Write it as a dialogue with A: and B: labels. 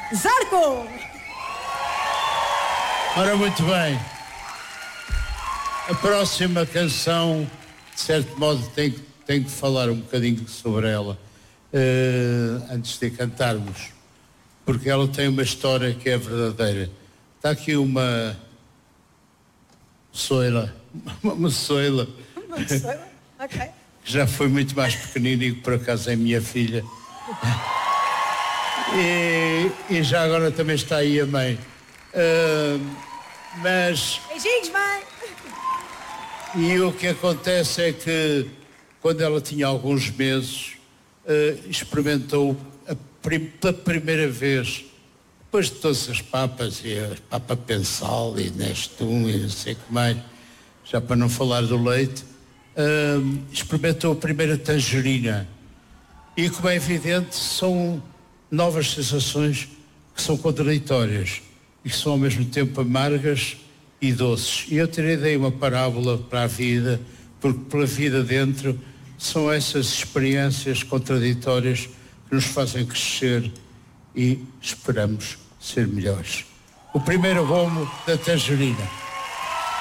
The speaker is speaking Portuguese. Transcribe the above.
A: Zarco!
B: Ora, muito bem. A próxima canção, de certo modo, tenho que falar um bocadinho sobre ela, antes de cantarmos, porque ela tem uma história que é verdadeira. Está aqui uma soila,
A: Uma soila? Ok.
B: que já foi muito mais pequenininho, por acaso é minha filha. E já agora também está aí a mãe. Mas...
A: Beijinhos, mãe!
B: E o que acontece é que, quando ela tinha alguns meses, experimentou pela primeira vez, depois de todas as papas, e a papa pensal, e Nestum, e não sei o que mais, já para não falar do leite, experimentou a primeira tangerina. E, como é evidente, são novas sensações que são contraditórias e que são ao mesmo tempo amargas e doces. E eu tirei daí uma parábola para a vida, porque pela vida dentro são essas experiências contraditórias que nos fazem crescer e esperamos ser melhores. O primeiro gomo da tangerina.